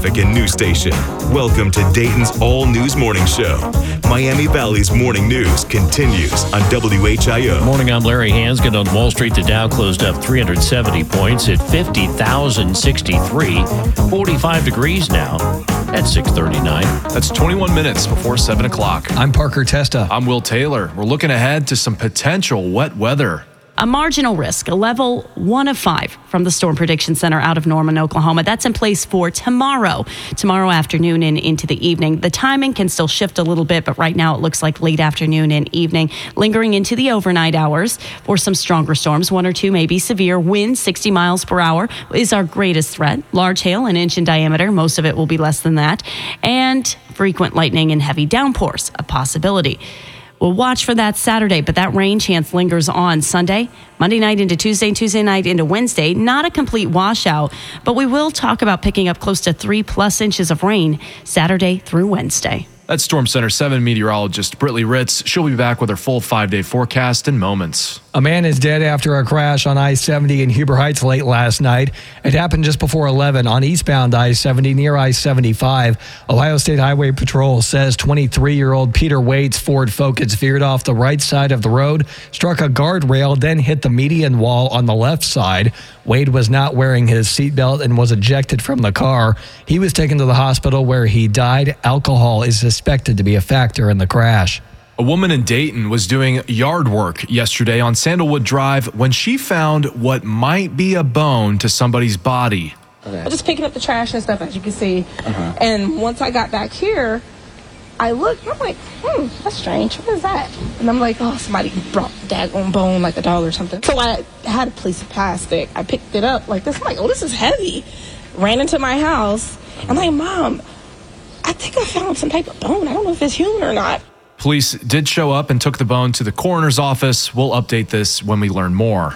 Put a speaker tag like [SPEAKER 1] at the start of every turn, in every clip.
[SPEAKER 1] and news station. Welcome to Dayton's All News Morning Show. Miami Valley's morning news continues on WHIO.
[SPEAKER 2] Morning, I'm Larry Hansgen. On Wall Street, the Dow closed up 370 points at 50,063. 45 degrees now at 6:39.
[SPEAKER 3] That's 21 minutes before 7 o'clock.
[SPEAKER 4] I'm Parker Testa.
[SPEAKER 3] I'm Will Taylor. We're looking ahead to some potential wet weather.
[SPEAKER 5] A marginal risk, a level 1 of 5 from the Storm Prediction Center out of Norman, Oklahoma. That's in place for tomorrow afternoon and into the evening. The timing can still shift a little bit, but right now it looks like late afternoon and evening, lingering into the overnight hours for some stronger storms. 1 or 2 maybe severe winds, 60 miles per hour is our greatest threat. Large hail, 1 inch in diameter. Most of it will be less than that. And frequent lightning and heavy downpours, a possibility. We'll watch for that Saturday, but that rain chance lingers on Sunday, Monday night into Tuesday, Tuesday night into Wednesday. Not a complete washout, but we will talk about picking up close to 3+ inches of rain Saturday through Wednesday.
[SPEAKER 3] That's Storm Center 7 meteorologist Britley Ritz. She'll be back with her full 5-day forecast in moments.
[SPEAKER 4] A man is dead after a crash on I-70 in Huber Heights late last night. It happened just before 11 on eastbound I-70 near I-75. Ohio State Highway Patrol says 23-year-old Peter Wade's Ford Focus veered off the right side of the road, struck a guardrail, then hit the median wall on the left side. Wade was not wearing his seatbelt and was ejected from the car. He was taken to the hospital where he died. Alcohol is suspected to be a factor in the crash.
[SPEAKER 3] A woman in Dayton was doing yard work yesterday on Sandalwood Drive when she found what might be a bone to somebody's body.
[SPEAKER 6] Okay. I was just picking up the trash and stuff, as you can see. And once I got back here, I looked and I'm like, that's strange. What is that? And I'm like, oh, somebody brought the daggone bone, like a dog or something. So I had a piece of plastic. I picked it up like this. I'm like, oh, this is heavy. Ran into my house. I'm like, Mom, I think I found some type of bone. I don't know if it's human or not.
[SPEAKER 3] Police did show up and took the bone to the coroner's office. We'll update this when we learn more.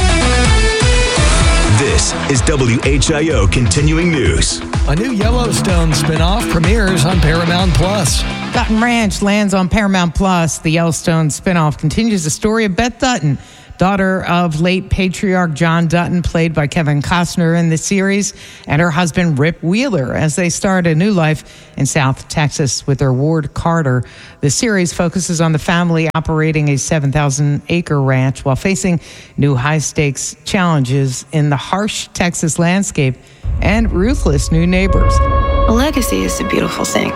[SPEAKER 1] This is WHIO Continuing News.
[SPEAKER 4] A new Yellowstone spinoff premieres on Paramount Plus.
[SPEAKER 7] Dutton Ranch lands on Paramount Plus. The Yellowstone spinoff continues the story of Beth Dutton, daughter of late patriarch John Dutton, played by Kevin Costner in the series, and her husband Rip Wheeler, as they start a new life in South Texas with their ward Carter. The series focuses on the family operating a 7,000-acre ranch while facing new high-stakes challenges in the harsh Texas landscape and ruthless new neighbors.
[SPEAKER 8] A legacy is a beautiful thing,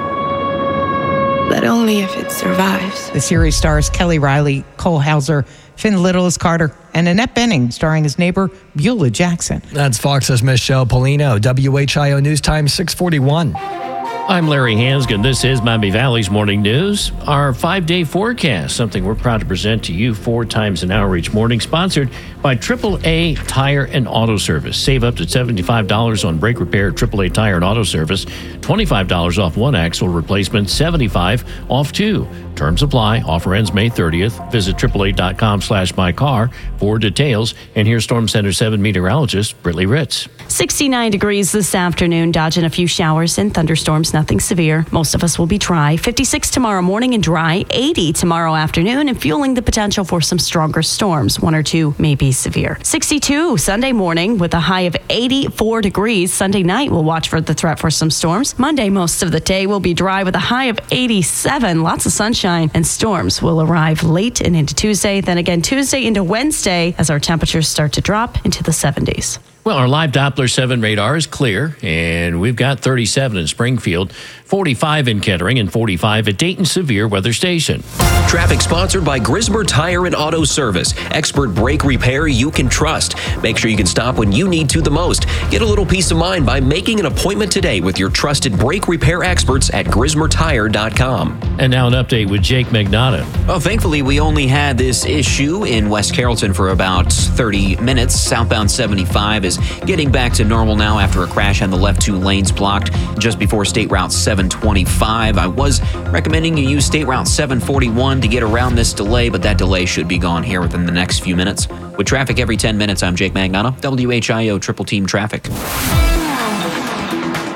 [SPEAKER 8] but only if it survives.
[SPEAKER 7] The series stars Kelly Riley, Cole Hauser, Finn Little as Carter, and Annette Bening, starring his neighbor Beulah Jackson.
[SPEAKER 4] That's Fox's Michelle Polino. WHIO News Time 641.
[SPEAKER 2] I'm Larry Hansgen. This is Miami Valley's Morning News. Our 5-day forecast, something we're proud to present to you 4 times an hour each morning, sponsored by AAA Tire and Auto Service. Save up to $75 on brake repair at AAA Tire and Auto Service, $25 off 1 axle replacement, $75 off 2. Terms apply. Offer ends May 30th. Visit AAA.com/mycar for details. And here's Storm Center 7 meteorologist Britley Ritz.
[SPEAKER 5] 69 degrees this afternoon, dodging a few showers and thunderstorms, nothing severe. Most of us will be dry. 56 tomorrow morning and dry. 80 tomorrow afternoon and fueling the potential for some stronger storms. 1 or 2 may be severe. 62 Sunday morning with a high of 84 degrees. Sunday night we'll watch for the threat for some storms. Monday most of the day will be dry with a high of 87. Lots of sunshine and storms will arrive late and into Tuesday. Then again Tuesday into Wednesday as our temperatures start to drop into the 70s.
[SPEAKER 2] Well, our live Doppler 7 radar is clear, and we've got 37 in Springfield, 45 in Kettering, and 45 at Dayton Severe Weather Station.
[SPEAKER 9] Traffic sponsored by Grismer Tire and Auto Service. Expert brake repair you can trust. Make sure you can stop when you need to the most. Get a little peace of mind by making an appointment today with your trusted brake repair experts at GrismerTire.com.
[SPEAKER 2] And now an update with Jake Magnotta.
[SPEAKER 10] Well, thankfully, we only had this issue in West Carrollton for about 30 minutes. Southbound 75 is getting back to normal now after a crash and the left 2 lanes blocked just before State Route 725. I was recommending you use State Route 741 to get around this delay, but that delay should be gone here within the next few minutes. With traffic every 10 minutes, I'm Jake Magnotta, WHIO Triple Team Traffic.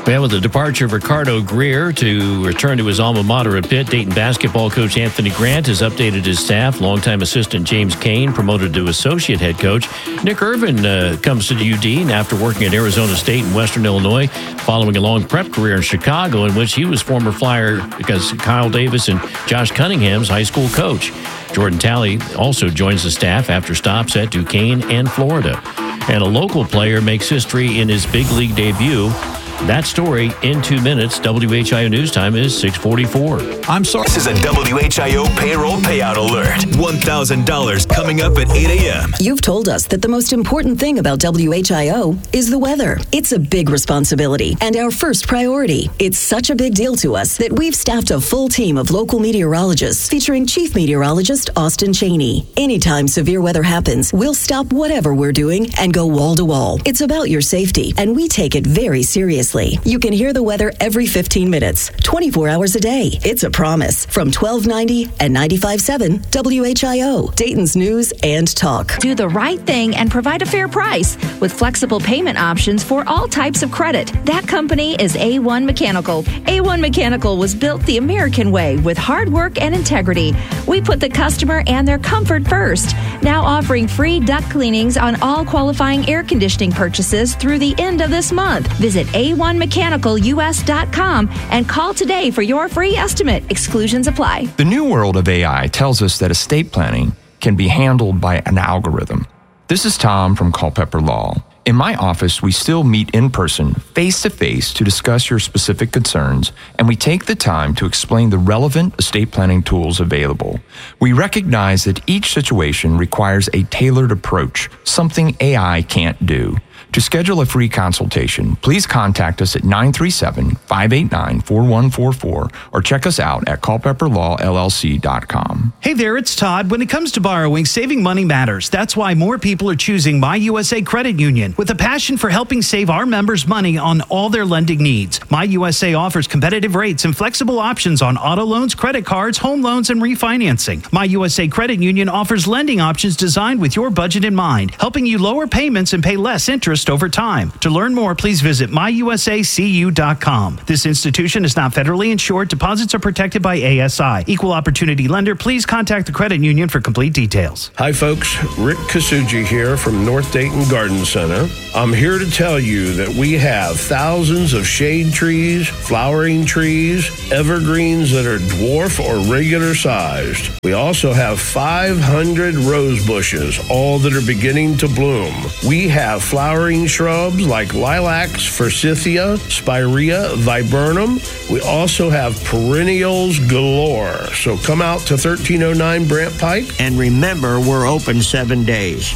[SPEAKER 2] Well, with the departure of Ricardo Greer to return to his alma mater at Pitt, Dayton basketball coach Anthony Grant has updated his staff. Longtime assistant James Kane promoted to associate head coach. Nick Irvin comes to the UD and after working at Arizona State and Western Illinois, following a long prep career in Chicago in which he was former Flyer because Kyle Davis and Josh Cunningham's high school coach. Jordan Talley also joins the staff after stops at Duquesne and Florida. And a local player makes history in his big league debut. That story in 2 minutes. WHIO News Time is 6:44.
[SPEAKER 1] I'm sorry. This is a WHIO payroll payout alert. $1,000 coming up at 8 a.m.
[SPEAKER 11] You've told us that the most important thing about WHIO is the weather. It's a big responsibility and our first priority. It's such a big deal to us that we've staffed a full team of local meteorologists featuring Chief Meteorologist Austin Cheney. Anytime severe weather happens, we'll stop whatever we're doing and go wall to wall. It's about your safety, and we take it very seriously. You can hear the weather every 15 minutes, 24 hours a day. It's a promise. From 1290 and 95.7 WHIO, Dayton's News and Talk.
[SPEAKER 12] Do the right thing and provide a fair price with flexible payment options for all types of credit. That company is A1 Mechanical. A1 Mechanical was built the American way with hard work and integrity. We put the customer and their comfort first. Now offering free duct cleanings on all qualifying air conditioning purchases through the end of this month. Visit A1MechanicalUS.com and call today for your free estimate. Exclusions apply.
[SPEAKER 13] The new world of AI tells us that estate planning can be handled by an algorithm. This is Tom from Culpeper Law. In my office, we still meet in person, face-to-face, to discuss your specific concerns, and we take the time to explain the relevant estate planning tools available. We recognize that each situation requires a tailored approach, something AI can't do. To schedule a free consultation, please contact us at 937-589-4144 or check us out at culpepperlawllc.com.
[SPEAKER 14] Hey there, it's Todd. When it comes to borrowing, saving money matters. That's why more people are choosing My USA Credit Union with a passion for helping save our members money on all their lending needs. My USA offers competitive rates and flexible options on auto loans, credit cards, home loans, and refinancing. My USA Credit Union offers lending options designed with your budget in mind, helping you lower payments and pay less interest over time. To learn more, please visit myusacu.com. This institution is not federally insured. Deposits are protected by ASI. Equal opportunity lender. Please contact the credit union for complete details.
[SPEAKER 15] Hi folks, Rick Kasuji here from North Dayton Garden Center. I'm here to tell you that we have thousands of shade trees, flowering trees, evergreens that are dwarf or regular sized. We also have 500 rose bushes, all that are beginning to bloom. We have flowering shrubs like lilacs, forsythia, spirea, viburnum. We also have perennials galore. So come out to 1309 Brant Pike.
[SPEAKER 16] And remember, we're open 7 days.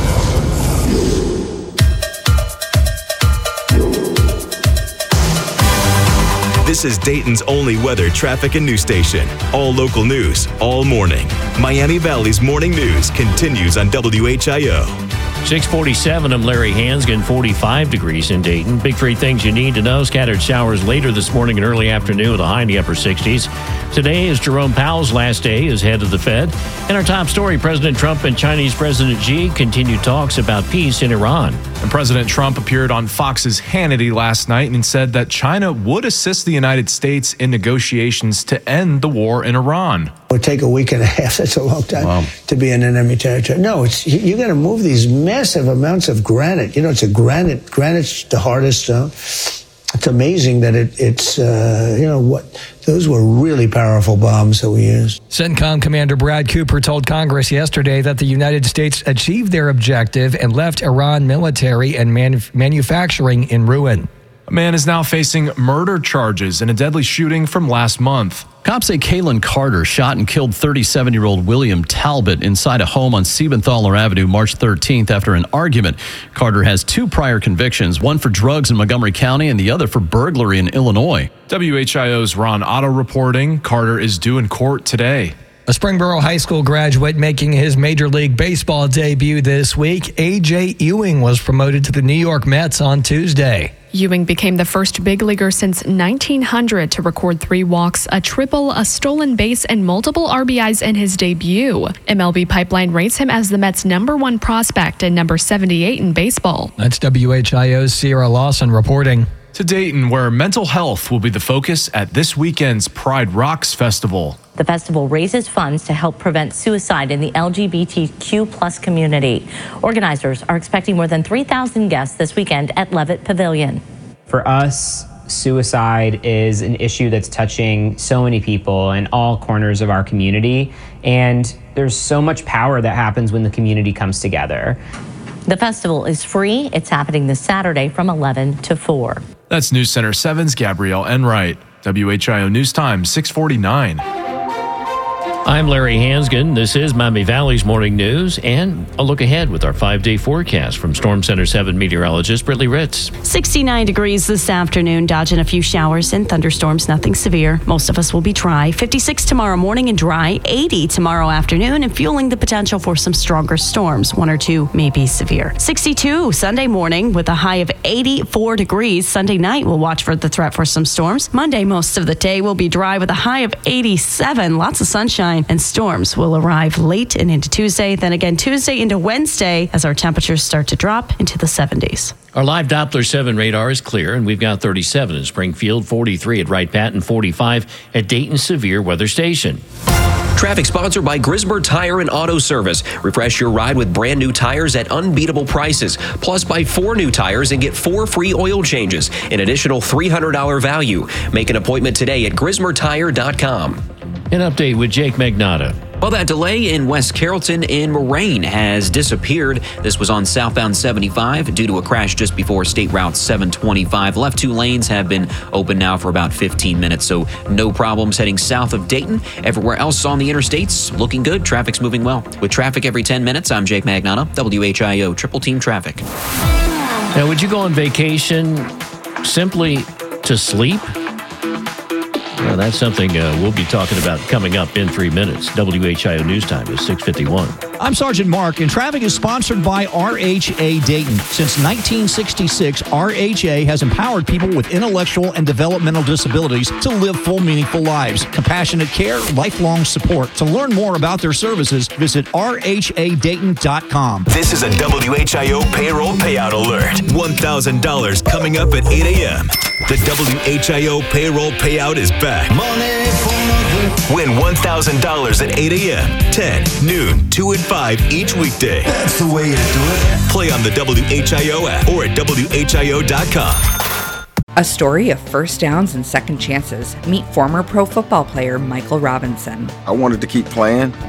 [SPEAKER 1] This is Dayton's only weather, traffic, and news station. All local news, all morning. Miami Valley's morning news continues on WHIO.
[SPEAKER 2] 647, I'm Larry Hansgen, 45 degrees in Dayton. Big three things you need to know. Scattered showers later this morning and early afternoon with a high in the upper 60s. Today is Jerome Powell's last day as head of the Fed. And our top story, President Trump and Chinese President Xi continue talks about peace in Iran.
[SPEAKER 3] And President Trump appeared on Fox's Hannity last night and said that China would assist the United States in negotiations to end the war in Iran.
[SPEAKER 17] It would take a week and a half. That's a long time to be in enemy territory. No, you're going to move these massive amounts of granite. You know, it's granite's the hardest stone. It's amazing that those were really powerful bombs that we used.
[SPEAKER 4] CENTCOM Commander Brad Cooper told Congress yesterday that the United States achieved their objective and left Iran military and manufacturing in ruin.
[SPEAKER 3] A man is now facing murder charges in a deadly shooting from last month.
[SPEAKER 18] Cops say Kalen Carter shot and killed 37-year-old William Talbot inside a home on Siebenthaler Avenue March 13th after an argument. Carter has 2 prior convictions, one for drugs in Montgomery County and the other for burglary in Illinois.
[SPEAKER 3] WHIO's Ron Otto reporting Carter is due in court today.
[SPEAKER 4] A Springboro High School graduate making his Major League Baseball debut this week, A.J. Ewing was promoted to the New York Mets on Tuesday.
[SPEAKER 19] Ewing became the first big leaguer since 1900 to record 3 walks, a triple, a stolen base, and multiple RBIs in his debut. MLB Pipeline rates him as the Mets' #1 prospect and number 78 in baseball.
[SPEAKER 4] That's WHIO's Sierra Lawson reporting.
[SPEAKER 3] To Dayton, where mental health will be the focus at this weekend's Pride Rocks Festival.
[SPEAKER 20] The festival raises funds to help prevent suicide in the LGBTQ plus community. Organizers are expecting more than 3,000 guests this weekend at Levitt Pavilion.
[SPEAKER 21] For us, suicide is an issue that's touching so many people in all corners of our community, and there's so much power that happens when the community comes together.
[SPEAKER 20] The festival is free. It's happening this Saturday from 11 to 4.
[SPEAKER 3] That's News Center 7's Gabrielle Enright. WHIO News Time, 6:49.
[SPEAKER 2] I'm Larry Hansgen. This is Miami Valley's Morning News and a look ahead with our 5-day forecast from Storm Center 7 meteorologist Brittany Ritz.
[SPEAKER 5] 69 degrees this afternoon, dodging a few showers and thunderstorms, nothing severe. Most of us will be dry. 56 tomorrow morning and dry. 80 tomorrow afternoon and fueling the potential for some stronger storms. 1 or 2 may be severe. 62 Sunday morning with a high of 84 degrees. Sunday night we'll watch for the threat for some storms. Monday most of the day will be dry with a high of 87. Lots of sunshine. And storms will arrive late and into Tuesday, then again Tuesday into Wednesday as our temperatures start to drop into the 70s.
[SPEAKER 2] Our live Doppler 7 radar is clear, and we've got 37 in Springfield, 43 at Wright-Patton, 45 at Dayton Severe Weather Station.
[SPEAKER 9] Traffic sponsored by Grismer Tire and Auto Service. Refresh your ride with brand new tires at unbeatable prices. Plus, buy 4 new tires and get 4 free oil changes. An additional $300 value. Make an appointment today at grismertire.com.
[SPEAKER 2] An update with Jake Magnotta.
[SPEAKER 10] Well, that delay in West Carrollton in Moraine has disappeared. This was on southbound 75 due to a crash just before State Route 725. Left 2 lanes have been open now for about 15 minutes, so no problems heading south of Dayton. Everywhere else on the interstates, looking good. Traffic's moving well. With traffic every 10 minutes, I'm Jake Magnotta, WHIO Triple Team Traffic.
[SPEAKER 2] Now, would you go on vacation simply to sleep? Well, that's something we'll be talking about coming up in 3 minutes. WHIO News Time is 6:51.
[SPEAKER 22] I'm Sergeant Mark, and traffic is sponsored by RHA Dayton. Since 1966, RHA has empowered people with intellectual and developmental disabilities to live full, meaningful lives. Compassionate care, lifelong support. To learn more about their services, visit rhadayton.com.
[SPEAKER 1] This is a WHIO payroll payout alert. $1,000 coming up at 8 a.m. The WHIO payroll payout is back. Win $1,000 at 8 a.m., 10, noon, 2 and 5 each weekday. That's the way to do it. Play on the WHIO app or at WHIO.com.
[SPEAKER 23] A story of first downs and second chances. Meet former pro football player Michael Robinson.
[SPEAKER 24] I wanted to keep playing.